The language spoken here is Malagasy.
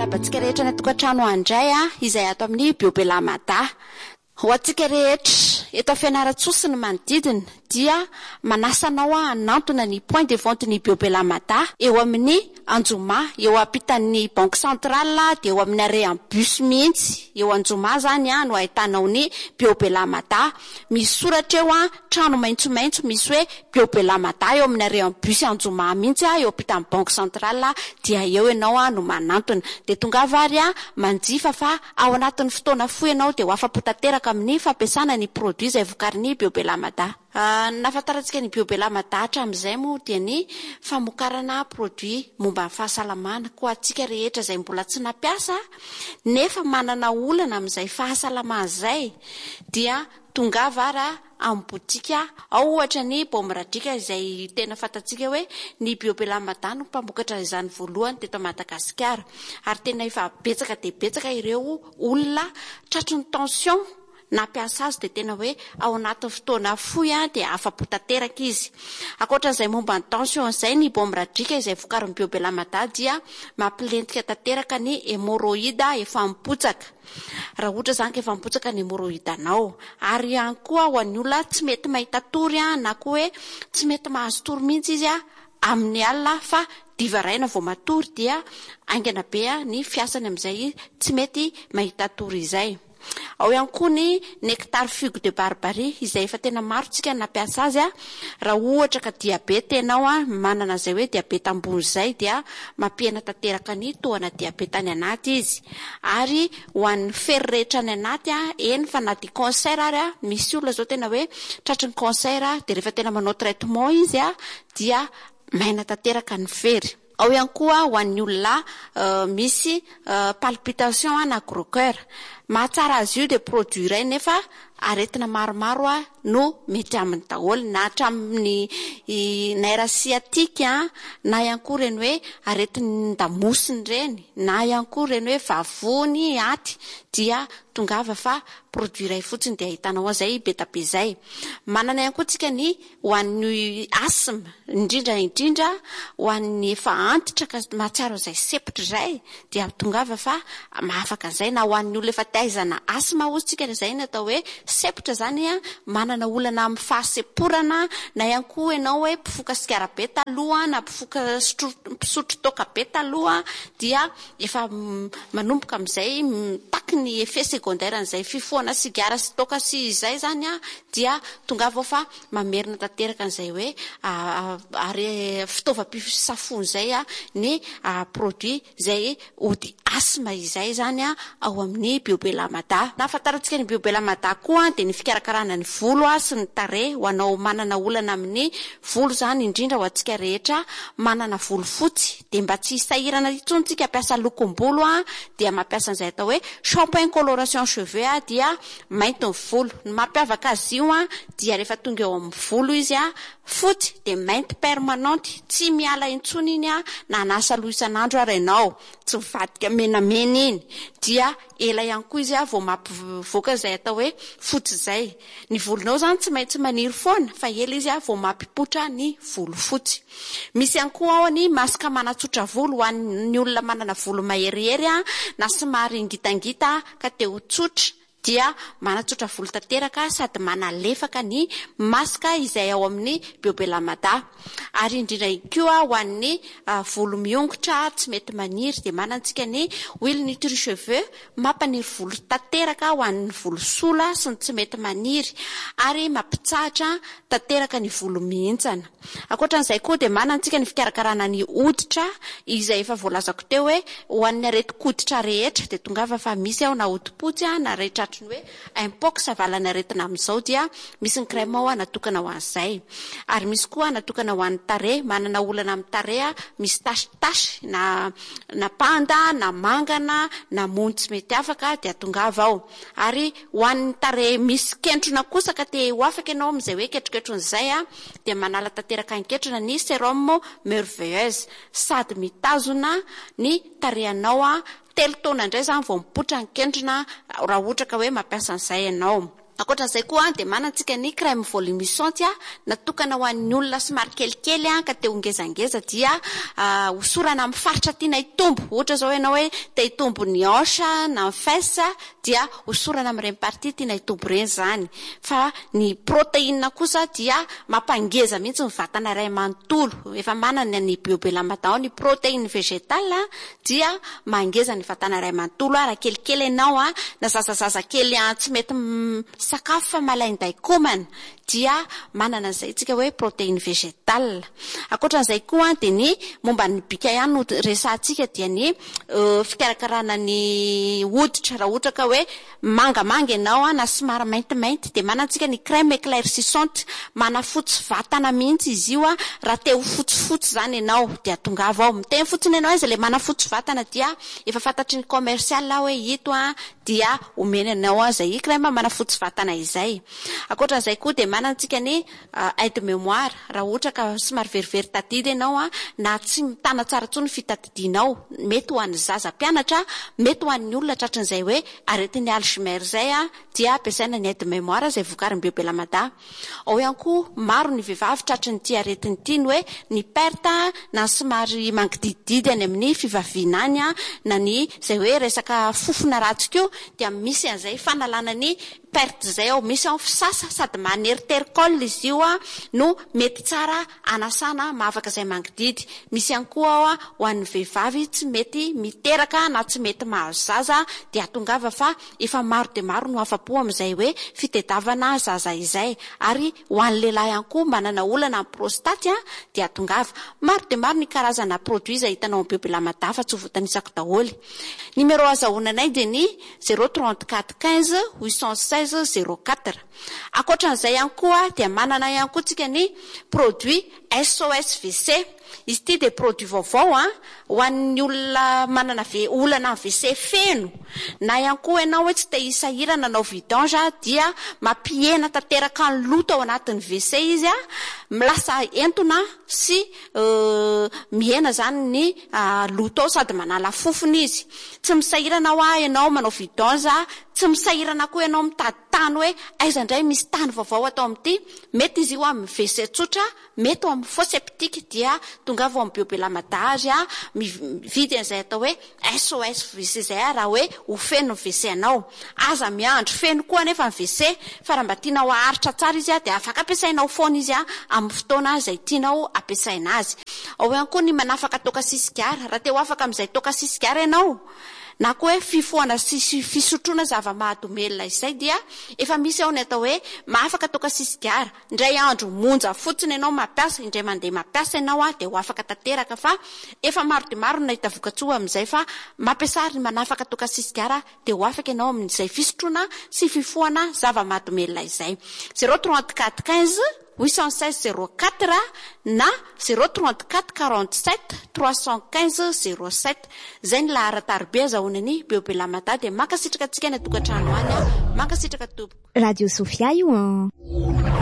Batsika rehetra ny tokantrano andray izay ato amin'ny Biobelamada. Ho antsika rehetra eto Fianarantsoa ny manodidina dia manasa anao hanantona ny point de vente ny Biobelamada eo amin'ny Anjoma, eo ampitan'ny Banque Centrale dia eo amin'ny arrean bus mihitsy. Eo Anjoma zany no ahitanao ny Biobelamada. Misy soratra eo trano maitsomaitso misy hoe Biobelamada eo amin'ny arrean bus Anjoma mihitsy eo ampitan'ny Banque Centrale dia eo ianao no manantona. De tonga vary manjifa fa ao anatin'ny fotoana fohy ianao dia ho afapo tanteraka amin'ny fampiasana ny produit izay vokarin'ny Biobelamada. Nafantarantsika ny Biobelamada hatramin'izay moa dia ny famokarana produit momba ny fahasalamana. Koa antsika rehetra izay mbola tsy nampiasa nefa manana olana amin'izay fahasalamana izay dia tonga vara amin'ny botika ao ohatra ny Bomradrika izay tena fantatsika hoe ny Biobelamada no mpamokatra izany voalohany teto Madagasikara ary tena efa betsaka dia betsaka ireo olona tratry ny tension nampiasa azy dia tena hoe ao anatin'ny fotoana fohy dia afapo tanteraka izy. Ankoatran'izay momba ny tension izay ny Bomradrika izay vokarin'ny Biobelamada dia mampilentika tanteraka ny hémorroïde efa mipotsaka. Raha ohatra zany ka efa mipotsaka ny hémorroïde anao ary ihany koa ho an'ny olona tsy mety mahita tory na koa hoe tsy mety mahazo tory mihitsy izy amin'ny alina fa divaraina vao matory dia aingana be ny fiasany amin'izay tsy mety mahita tory izay. Ao ihany koa ny nectar figue de barbarie izay efa tena maro tsika nampiasa azy raha ohatra ka diabeta ianao manana izay hoe diabeta ambony izay dia mampihena tanteraka ny tohana diabeta any anaty izy ary ho an'ny fery rehetra any anaty eny fa na di cancer ary misy olona zao tena hoe tratry ny cancer dia rehefa tena manao traitement izy dia maina tanteraka ny fery. Ao ihany koa ho an'ny olona misy palpitation na gros cœur. Mahatsara azy io dia produit iray nefa aretina maromaro no mety amin'ny daholo na hatramin'ny nerf sciatique na ihany koa ireny hoe aretin'ny damosiny ireny na ihany koa ireny hoe vavony aty dia tongava fa produit iray fotsiny dia ahitanao azay beta be izay. Manana ihany koa tsika ny ho an'ny asthme indrindra ho an'ny efa antitra ka mahatsiaro izay sepotra izay dia tongava fa mahafaka izay na ho an'ny olona efa taizana asthme ozy tsika izay natao hoe sepotra zany manana olana amin'ny fahaseporana na ihany koa ianao hoe mpifoka sigara be taloha na mpifoka pisotro toaka be taloha dia efa manomboka amin'izay mitaky ny effet secondaire an'izay fifohana sigara sy toaka sy izay zany dia tonga vao fa mamerina tanteraka an'izay hoe ary fitaovam-pisafony izay ny produit izay ody asthme izay zany ao amin'ny Biobelamada. Nafantarantsika ny Biobelamada koa dia ny fikarakarana ny volo sy ny tarehy ho anao manana olana amin'ny volo zany indrindra ho antsika rehetra manana volo fotsy dia mba tsy sahirana intsony tsika ampiasa lokom-bolo dia mampiasa an'izay atao hoe shampoing coloration cheveux dia mainty ny volo. Ny mampiavaka azy io dia rehefa tonga eo amin'ny volo izy fotsy dia mainty permanente tsy miala intsony iny na anasa loha isan'andro ary ianao tsy mivadika menamena iny dia ela ihany koa izy vao mampivoaka izay atao hoe fotsy izay. Ny volonao zany tsy maintsy maniry foana fa ela izy vao mampipotra ny volo fotsy. Misy ihany koa ao ny masaka manatsotra volo ho an'ny olona manana volo maherihery na somary ngitangita ka te ho tsotra dia manatsotra volo tanteraka sady manalefaka ny masaka izay ao amin'ny Biobelamada. Ary indrindra koa ho an'ny volo miongotra tsy mety maniry dia manantsika ny huile nutri cheveux mampaniry volo tanteraka ho an'ny volo sola sy ny tsy mety maniry ary mampitsahatra tanteraka ny volo mihintsana. Ankoatran'izay koa dia manantsika ny fikarakarana ny hoditra izay efa voalazako teo hoe ho an'ny areti-koditra rehetra dia tongava fa misy ao na hodipotsy na rehetra ny hoe impox avalana aretina amin'izao dia misy ny crème ao natokana ho an'izay. Ary misy koa natokana ho an'ny tarehy, manana olana amin'ny tarehy misy tasy na panda na mangana na mony tsy mety afaka dia tongava ao. Ary ho an'ny tarehy misy kentrona kosa ka te ho afaka ianao amin'izay hoe ketroketron'izay dia manala tanteraka ny ketrona ny sérum merveilleuse sady mitazona ny tarehinao telo taona indray zany vao mipotra ny kendrona raha ohatra ka hoe mampiasa an'izay ianao. Ankoatran'izay koa dia manantsika ny crème volumisante natokana ho an'ny olona somary kelikely ka te hongezangeza dia hosorana amin'ny faritra tiana hitombo. Ohatra zao ianao hoe te hitombo ny hanche na ny fesse dia hosorana amin'ireny partie tiana hitombo ireny zany. Fa ny protéine kosa dia mampangeza mihitsy ny vatana iray manontolo. Efa manana ny biobelamata ny protéine végétale dia mangeza ny vatana iray manontolo. Raha kelikely ianao na zazazaza kely tsy mety sakafo fa malainday komana dia manana an'izay tsika hoe protéine végétale. Ankoatran'izay koa dia ny momba ny bika ihany no resantsika dia ny fikarakarana ny hoditra. Raha ohatra ka hoe mangamanga ianao na somary maintimainty dia manantsika ny crème éclaircissante, manafotsy vatana mihitsy izy io raha te ho fotsifotsy zany ianao dia tongava ao miteny fotsiny ianao izy le manafotsy vatana dia efa fantatry ny commercial hoe ito dia omena anao izay crème manafotsy vatana izay. Ankoatran'izay koa dia manantsika ny aide mémoire. Raha ohatra ka somary verivery tadidy ianao na tsy mitana tsara tsony fitadidinao, mety ho an'ny zaza mpianatra, mety ho an'ny olona tratran'izay hoe aretin'ny Alzheimer zay dia ampiasaina ny aide mémoire izay vokarin'ny biobelamada. Ao ihany koa maro ny vehivavy tratriny ity aretiny ity ny hoe ny perte na somary mangidididy any amin'ny fivaviana any na ny izay hoe resaka fofona ratsika dia misy an'izay fanalana ny perte zay ao. Misy ao fisasa sady maneritericole izy io no mety tsara anasana mahavaka izay mangididy. Misy ihany koa ao ho an'ny vehivavy tsy mety miteraka na tsy mety mahazo zaza dia tongava fa efa maro dia maro no afa-po amin'izay hoe fitediavana zaza izay. Ary ho an'ny lehilahy ihany koa manana olana amin'ny prostate dia tongava. Maro dia maro ny karazana produit izay hitanao amin'ny biobelamada fa tsy ho voatanisako daholo. Numéro azahoananay dia ny 034 15 816 04. Ankoatran'izay ihany koa dia manana ihany koa tsika ny produit SOS WC. Izy ity dia produit vaovao ho an'ny olona manana olana WC feno na ihany koa ianao hoe tsy te hisahirana nanao vidange dia mampihena tanteraka ny loto ao anatin'ny WC izy milasa entona sy mihena zany ny loto ao sady manala fofona izy. Tsy misahirana ianao manao vidange, tsy misahirana koa ianao mitady tany hoe aiza indray misy tany vaovao atao amin'ity. Mety izy io amin'ny WC tsotra, mety amin'ny fosse septique dia tongava amin'ny biobelamada azy mividy an'izay atao hoe SOS WC zay raha hoe ho feno ny WC anao. Aza miandro feno koa nefa ny WC fa raha mba tianao aharitra tsara izy dia afaka ampiasainao foana izy amin'ny fotoana izay tianao ampiasaina azy. Ao ihany koa ny manafaka toka sisigara. Raha te ho afaka amin'izay toka sisigara ianao na koa hoe fifohana sy fisotroana zava-mahadomelina izay dia efa misy ao ny atao hoe mahafaka toka sisigara. Indray andro monja fotsiny ianao mampiasa, indray mandeha mampiasa ianao dia ho afaka tanteraka fa efa maro dia maro nahita vokatsoa amin'izay fa mampiasa ny manafaka toka sisigara dia ho afaka ianao amin'izay fisotroana sy fifohana zava-mahadomelina izay. 034 15 816 04 na 034 47 315 07. Zay ny laharatarobe azahoanany biobelamada dia mankasitraka antsika ny tokantrano any mankasitraka tompoko. Radio Sofia io